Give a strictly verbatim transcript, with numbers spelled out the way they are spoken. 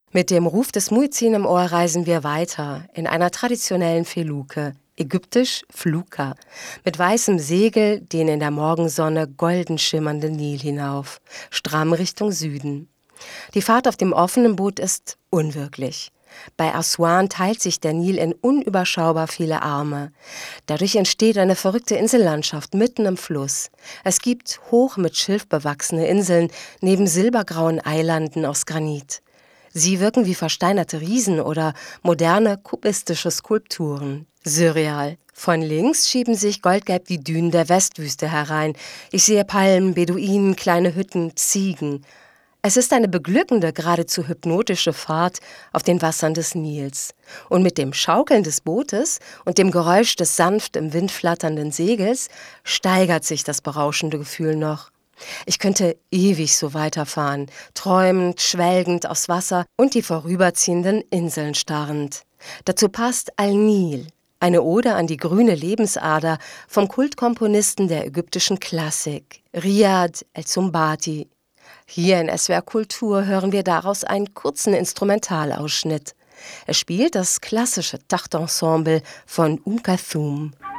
Mit dem Ruf des Muezzin im Ohr reisen wir weiter in einer traditionellen Feluke, ägyptisch Fluka, mit weißem Segel den in der Morgensonne golden schimmernden Nil hinauf, stramm Richtung Süden. Die Fahrt auf dem offenen Boot ist unwirklich. Bei Aswan teilt sich der Nil in unüberschaubar viele Arme. Dadurch entsteht eine verrückte Insellandschaft mitten im Fluss. Es gibt hoch mit Schilf bewachsene Inseln neben silbergrauen Eilanden aus Granit. Sie wirken wie versteinerte Riesen oder moderne kubistische Skulpturen. Surreal. Von links schieben sich goldgelb die Dünen der Westwüste herein. Ich sehe Palmen, Beduinen, kleine Hütten, Ziegen. Es ist eine beglückende, geradezu hypnotische Fahrt auf den Wassern des Nils. Und mit dem Schaukeln des Bootes und dem Geräusch des sanft im Wind flatternden Segels steigert sich das berauschende Gefühl noch. Ich könnte ewig so weiterfahren, träumend, schwelgend aufs Wasser und die vorüberziehenden Inseln starrend. Dazu passt Al-Nil, eine Ode an die grüne Lebensader vom Kultkomponisten der ägyptischen Klassik, Riyad el-Zumbati. Hier in S W R Kultur hören wir daraus einen kurzen Instrumentalausschnitt. Es spielt das klassische Tachtensemble von Um Kulthum.